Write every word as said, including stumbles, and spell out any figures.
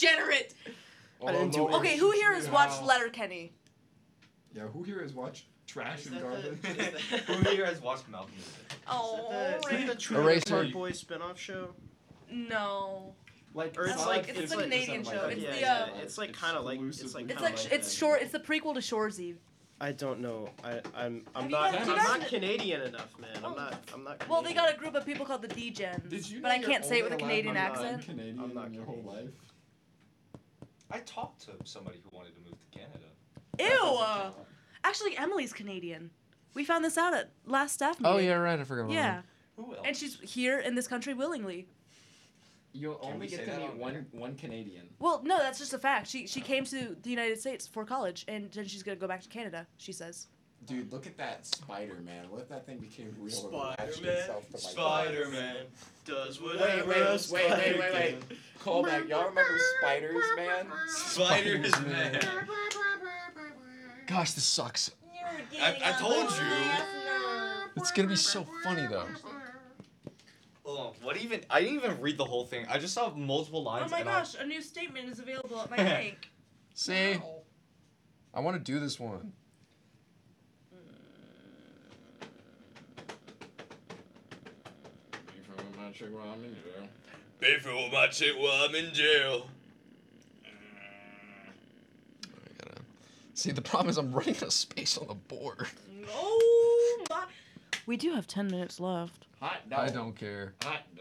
degenerate. I didn't do Okay, who here has watched Letterkenny? Yeah, who here has watched Trash Is and that Garbage? the- Who here has watched Malcolm? Oh, Is that the, is that the Trailer Eraser. Park Boys spin-off show? no. Like, Or it's That's like- like it's it's the like- Canadian show. It's yeah, the yeah, uh, it's like kind of like it's like it's kinda like like it's that. short. It's the prequel to Shoresy. I don't know. I I'm I'm Have you not guys- I'm do you guys not kn- Canadian enough, man. I'm Oh. not I'm not. Canadian. Well, they got a group of people called the D-Gens, Did you but know I you're can't say it with a only Canadian allowed to be accent. Canadian I'm not in your whole Canadian. life? I talked to somebody who wanted to move to Canada. Ew. uh, Actually, Emily's Canadian. We found this out at last staff meeting. Oh yeah, right. I forgot about Yeah, Who else? and she's here in this country willingly. You'll Can only we say get to that meet on one there? one Canadian. Well, no, that's just a fact. She she came to the United States for college, and then she's gonna go back to Canada. She says. Dude, look at that Spider Man. What if that thing became real? and attached Spider-Man, itself to my Spider-Man does Wait, whatever. wait, a wait, wait, spider wait, wait, wait. can. Call back. Y'all remember Spiders Man? Spiders, man. Gosh, this sucks. I, I told you. It's gonna be so funny though. Hold on. What even? I didn't even read the whole thing. I just saw multiple lines. Oh my and gosh, a new statement is available at my bank. See, I want to do this one. Pay for my chick while I'm in jail. I gotta... See, the problem is I'm running out of space on the board. Oh my! We do have ten minutes left. Hot dog. I don't care. Hot